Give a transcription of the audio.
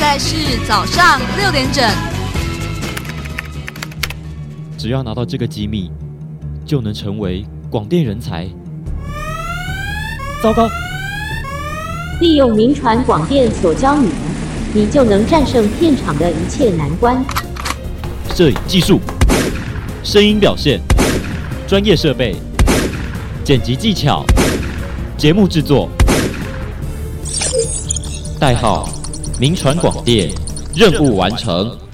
在是早上6点整。 只要拿到这个机密，就能成为广电人才。糟糕！ 利用民传广电所教你的，你就能战胜片场的一切难关。 摄影技术、声音表现、专业设备、剪辑技巧、节目制作。代号：民传广电，任务完成。